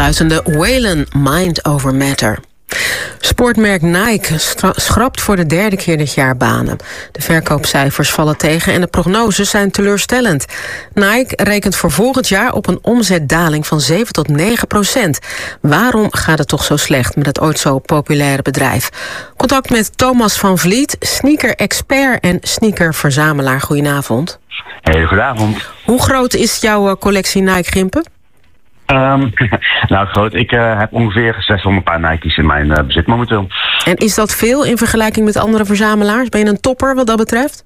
afsluitende Waylon Mind Over Matter. Sportmerk Nike schrapt voor de derde keer dit jaar banen. De verkoopcijfers vallen tegen en de prognoses zijn teleurstellend. Nike rekent voor volgend jaar op een omzetdaling van 7 tot 9%. Waarom gaat het toch zo slecht met het ooit zo populaire bedrijf? Contact met Thomas van Vliet, sneaker-expert en sneakerverzamelaar. Goedenavond. Hey, goedenavond. Hoe groot is jouw collectie Nike-gimpen? Nou, groot. Ik heb ongeveer 600 paar Nike's in mijn bezit momenteel. En is dat veel in vergelijking met andere verzamelaars? Ben je een topper wat dat betreft?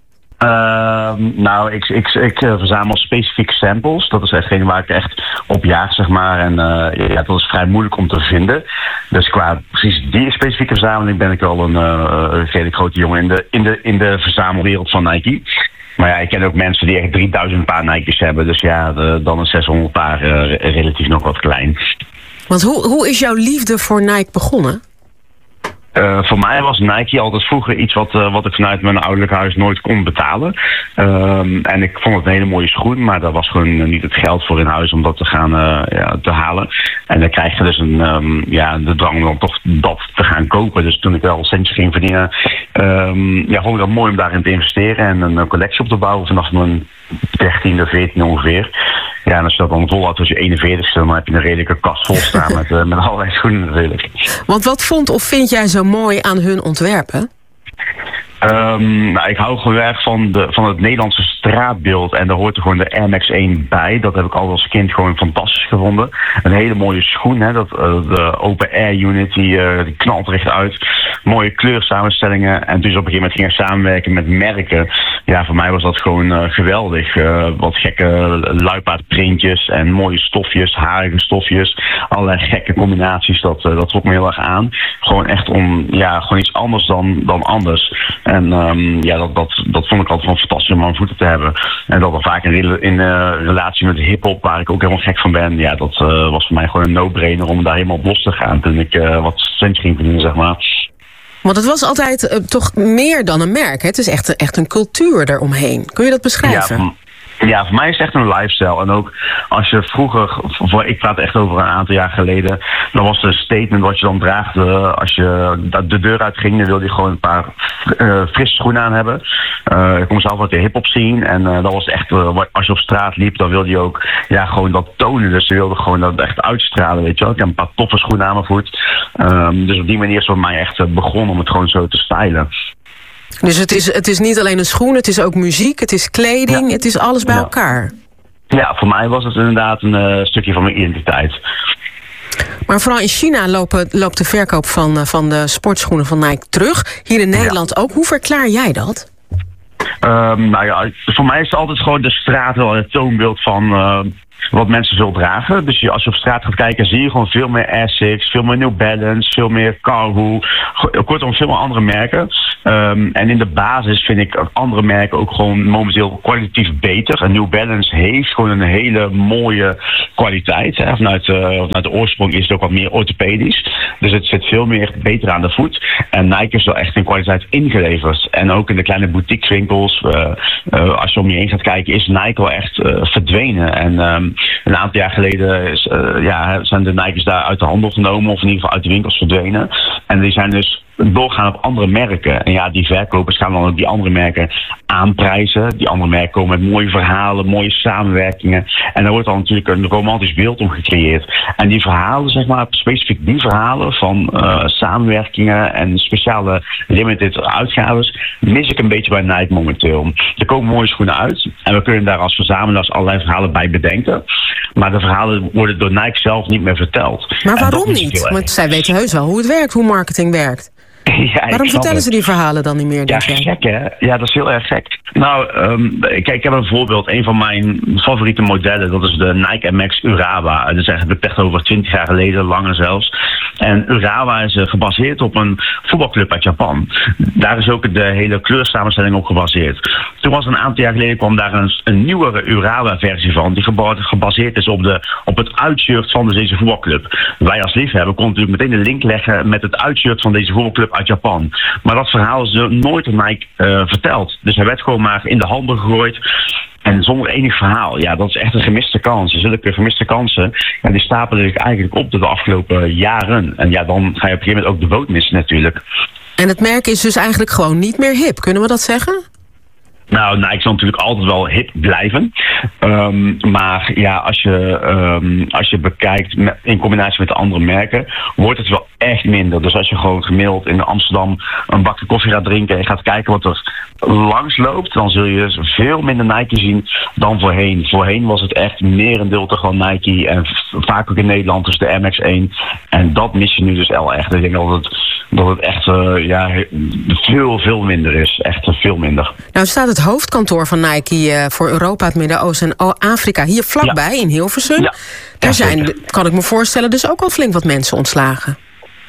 Nou, ik verzamel specifieke samples. Dat is hetgeen waar ik echt op jaag, zeg maar. En ja, dat is vrij moeilijk om te vinden. Dus qua precies die specifieke verzameling ben ik al een redelijk grote jongen in de verzamelwereld van Nike. Maar ja, ik ken ook mensen die echt 3000 paar Nike's hebben. Dus ja, dan is 600 paar relatief nog wat klein. Want hoe is jouw liefde voor Nike begonnen? Voor mij was Nike altijd vroeger iets wat ik vanuit mijn ouderlijk huis nooit kon betalen. En ik vond het een hele mooie schoen, maar daar was gewoon niet het geld voor in huis om dat te gaan te halen. En dan krijg je dus de drang om toch dat te gaan kopen. Dus toen ik wel centjes ging verdienen, vond ik dat mooi om daarin te investeren en een collectie op te bouwen vanaf mijn 13e, 14 ongeveer. Ja, en als je dat dan volhoudt als je 41 dan heb je een redelijke kast vol staan met allerlei schoenen natuurlijk. Want wat vond of vind jij zo mooi aan hun ontwerpen? Nou, ik hou gewoon erg van het Nederlandse straatbeeld. En daar hoort er gewoon de Air Max 1 bij. Dat heb ik al als kind gewoon fantastisch gevonden. Een hele mooie schoen, hè? De Open Air Unit, die knalt er echt uit. Mooie kleursamenstellingen. En toen ze op een gegeven moment gingen samenwerken met merken. Ja, voor mij was dat gewoon geweldig. Wat gekke luipaardprintjes en mooie stofjes, harige stofjes. Allerlei gekke combinaties, dat trok me heel erg aan. Gewoon echt gewoon iets anders dan anders. En dat vond ik altijd wel fantastisch om aan voeten te hebben. En dat er vaak in relatie met hip-hop, waar ik ook helemaal gek van ben, ja, dat was voor mij gewoon een no-brainer om daar helemaal op los te gaan toen ik wat centjes ging verdienen, zeg maar. Want het was altijd toch meer dan een merk, hè? Het is echt een cultuur eromheen. Kun je dat beschrijven? Ja, voor mij is het echt een lifestyle. En ook als je vroeger, ik praat echt over een aantal jaar geleden, dan was het een statement wat je dan draagde. Als je de deur uitging, dan wilde je gewoon een paar frisse schoenen aan hebben. Ik kom zelf uit de hip-hop scene en dat was echt, als je op straat liep, dan wilde je ook gewoon dat tonen. Dus je wilde gewoon dat echt uitstralen, weet je wel. Ik heb een paar toffe schoenen aan mijn voet. Dus op die manier is het voor mij echt begonnen om het gewoon zo te stylen. Dus het is niet alleen een schoen, het is ook muziek, het is kleding, het is alles bij elkaar. Ja, voor mij was het inderdaad een stukje van mijn identiteit. Maar vooral in China loopt de verkoop van de sportschoenen van Nike terug. Hier in Nederland ook. Hoe verklaar jij dat? Voor mij is het altijd gewoon de straat wel het toonbeeld van wat mensen zullen dragen. Dus als je op straat gaat kijken, zie je gewoon veel meer Asics, veel meer New Balance, veel meer Carhu. Kortom, veel meer andere merken. En in de basis vind ik andere merken ook gewoon momenteel kwalitatief beter. En New Balance heeft gewoon een hele mooie kwaliteit. Hè. Vanuit de oorsprong is het ook wat meer orthopedisch. Dus het zit veel meer beter aan de voet. En Nike is wel echt een kwaliteit ingeleverd. En ook in de kleine boutiqueswinkels, als je om je heen gaat kijken, is Nike wel echt verdwenen. En een aantal jaar geleden zijn de Nike's daar uit de handel genomen, of in ieder geval uit de winkels verdwenen. En die zijn dus doorgaan op andere merken. En ja, die verkopers gaan dan ook die andere merken aanprijzen. Die andere merken komen met mooie verhalen, mooie samenwerkingen. En daar wordt dan natuurlijk een romantisch beeld om gecreëerd. En die verhalen, zeg maar, specifiek die verhalen van samenwerkingen en speciale limited uitgaves, mis ik een beetje bij Nike momenteel. Er komen mooie schoenen uit en we kunnen daar als verzamelaars allerlei verhalen bij bedenken. Maar de verhalen worden door Nike zelf niet meer verteld. Maar waarom niet? Want zij weten heus wel hoe het werkt, hoe marketing werkt. Ja, waarom vertellen ze die verhalen dan niet meer, denk jij? Gek, hè? Ja, dat is heel erg gek. Nou, kijk, ik heb een voorbeeld. Een van mijn favoriete modellen, dat is de Nike Air Max Urawa. Dat is eigenlijk echt over 20 jaar geleden, langer zelfs. En Urawa is gebaseerd op een voetbalclub uit Japan. Daar is ook de hele kleursamenstelling op gebaseerd. Toen was een aantal jaar geleden kwam daar een nieuwere Urawa-versie van, die gebaseerd is op het uitshirt van deze voetbalclub. Wij als liefhebber konden natuurlijk meteen de link leggen met het uitshirt van deze voetbalclub uit Japan. Maar dat verhaal is nooit door Nike verteld. Dus hij werd gewoon zomaar in de handel gegooid. En zonder enig verhaal. Ja, dat is echt een gemiste kans. Zulke gemiste kansen, ja, die stapelen zich eigenlijk op de afgelopen jaren. En ja, dan ga je op een gegeven moment ook de boot missen natuurlijk. En het merk is dus eigenlijk gewoon niet meer hip. Kunnen we dat zeggen? Nou, Nike zal natuurlijk altijd wel hip blijven. Maar ja, als je bekijkt in combinatie met de andere merken, wordt het wel echt minder. Dus als je gewoon gemiddeld in Amsterdam een bakje koffie gaat drinken en gaat kijken wat er langs loopt, dan zul je dus veel minder Nike zien dan voorheen. Voorheen was het echt merendeel toch gewoon Nike en vaak ook in Nederland dus de Air Max 1. En dat mis je nu dus wel echt. Ik denk dat het echt veel minder is. Echt veel minder. Nou staat het hoofdkantoor van Nike voor Europa, het Midden-Oosten en Afrika hier vlakbij in Hilversum. Ja. Daar zijn, kan ik me voorstellen, dus ook al flink wat mensen ontslagen.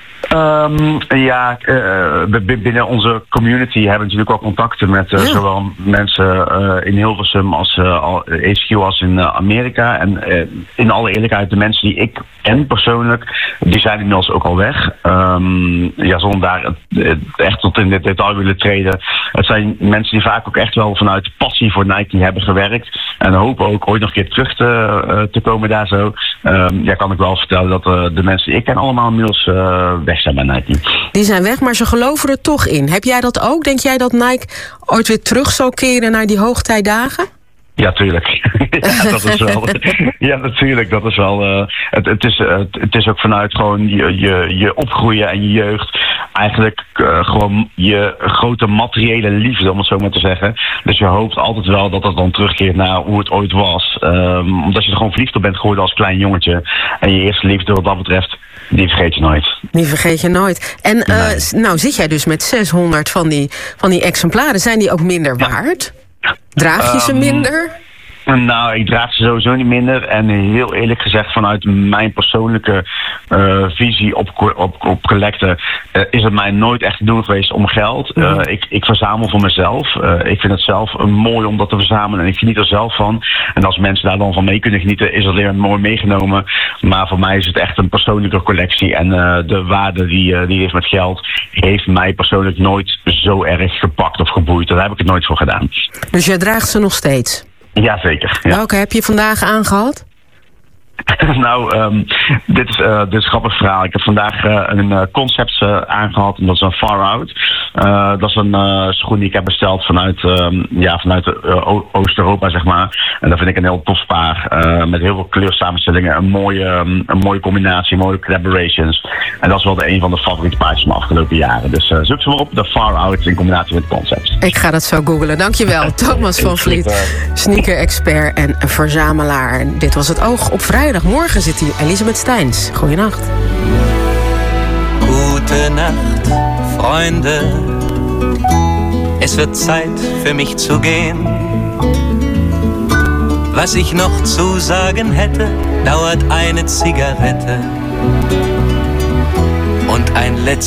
Binnen onze community hebben we natuurlijk wel contacten met zowel mensen in Hilversum als HQ als in Amerika. En in alle eerlijkheid, de mensen die ik ken persoonlijk, die zijn inmiddels ook al weg. Zonder daar echt tot in dit detail willen treden. Het zijn mensen die vaak ook echt wel vanuit passie voor Nike hebben gewerkt. En hopen ook ooit nog een keer terug te komen daar zo. Kan ik wel vertellen dat de mensen die ik ken allemaal inmiddels weg zijn bij Nike. Die zijn weg, maar ze geloven er toch in. Heb jij dat ook? Denk jij dat Nike ooit weer terug zal keren naar die hoogtijdagen? Ja, tuurlijk. Ja, dat is wel. Ja, natuurlijk. Dat is wel. Het is ook vanuit gewoon je opgroeien en je jeugd. Eigenlijk gewoon je grote materiële liefde, om het zo maar te zeggen. Dus je hoopt altijd wel dat het dan terugkeert naar hoe het ooit was. Omdat je er gewoon verliefd op bent geworden als klein jongetje. En je eerste liefde wat dat betreft, die vergeet je nooit. Die vergeet je nooit. En nou zit jij dus met 600 van die exemplaren. Zijn die ook minder waard? Draag je ze minder? Nou, ik draag ze sowieso niet minder. En heel eerlijk gezegd, vanuit mijn persoonlijke visie op collecten, is het mij nooit echt te doen geweest om geld. Ik verzamel voor mezelf. Ik vind het zelf mooi om dat te verzamelen en ik geniet er zelf van. En als mensen daar dan van mee kunnen genieten, is dat alleen mooi meegenomen. Maar voor mij is het echt een persoonlijke collectie. En de waarde die heeft met geld, heeft mij persoonlijk nooit zo erg gepakt of geboeid. Daar heb ik het nooit voor gedaan. Dus jij draagt ze nog steeds? Jazeker. Ja. Welke heb je vandaag aangehad? Nou, dit is een grappig verhaal. Ik heb vandaag een concept aangehad en dat is een Far Out. Dat is een schoen die ik heb besteld vanuit Oost-Europa, zeg maar. En dat vind ik een heel tof paar. Met heel veel kleursamenstellingen. Een mooie combinatie, mooie collaborations. En dat is wel een van de favoriete paardjes van de afgelopen jaren. Dus zoek ze maar op, de Far Out in combinatie met concepts. Ik ga dat zo googlen. Dankjewel, Thomas van Vliet. Sneaker-expert en verzamelaar. Dit was Het Oog op vrijdag. Morgen zit hier Elisabeth Steins. Goeienacht. Gute Nacht, Freunde. Es wird Zeit für mich zu gehen. Was ich noch zu sagen hätte, dauert eine Zigarette und ein letztes